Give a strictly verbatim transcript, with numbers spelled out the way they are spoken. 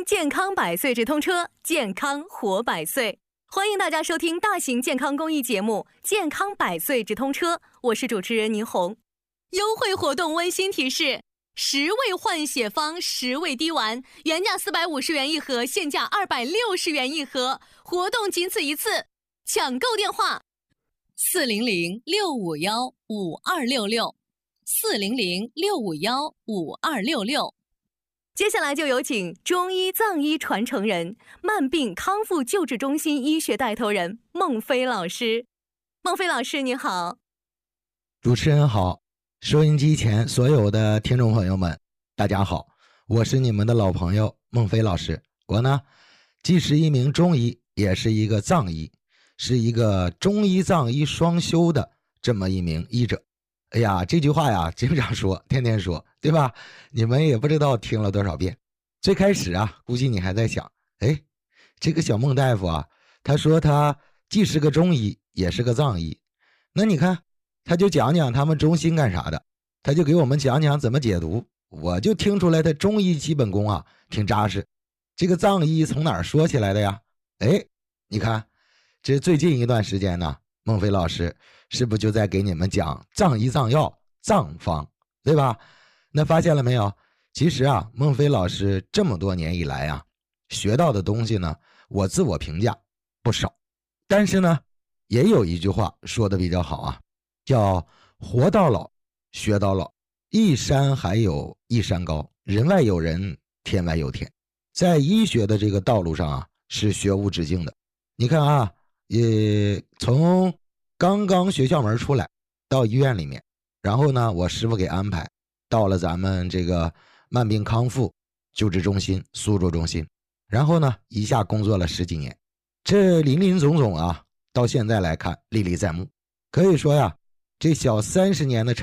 听健康百岁直通车，健康活百岁。欢迎大家收听大型健康公益节目《健康百岁直通车》，我是主持人倪虹。优惠活动温馨提示：十味换血方十味滴丸，原价四百五十元一盒，现价二百六十元一盒，活动仅此一次，抢购电话：四零零六五幺五二六六，四零零六五幺五二六六。接下来就有请中医藏医传承人、慢病康复救治中心医学带头人孟飞老师。孟飞老师你好。 主持人好，收音机前所有的听众朋友们大家好，我是你们的老朋友孟飞老师。我呢既是一名中医，也是一个藏医，是一个中医藏医双修的这么一名医者。哎呀，这句话呀经常说，天天说，对吧？你们也不知道听了多少遍。最开始啊，估计你还在想，哎，这个小孟大夫啊，他说他既是个中医，也是个藏医，那你看他就讲讲他们中心干啥的，他就给我们讲讲怎么解毒，我就听出来他中医基本功啊挺扎实。这个藏医从哪儿说起来的呀？哎，你看这最近一段时间呢，孟飞老师是不是就在给你们讲藏医藏药藏方，对吧？那发现了没有，其实啊孟飞老师这么多年以来啊学到的东西呢，我自我评价不少，但是呢也有一句话说的比较好啊，叫活到老学到老，一山还有一山高，人外有人天外有天。在医学的这个道路上啊是学无止境的。你看啊，也从刚刚学校门出来到医院里面，然后呢我师傅给安排到了咱们这个慢病康复救治中心苏州中心，然后呢一下工作了十几年，这林林总总啊到现在来看历历在目。可以说呀，这小三十年的